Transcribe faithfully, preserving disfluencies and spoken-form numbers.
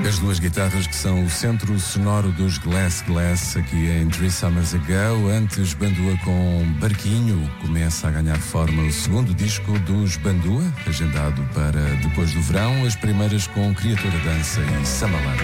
As duas guitarras que são o centro sonoro dos Glass Glass, aqui em Three Summers Ago. Antes, Bandua com Barquinho. Começa a ganhar forma o segundo disco dos Bandua, agendado para depois do verão. As primeiras com Criatura Dança e Samalan.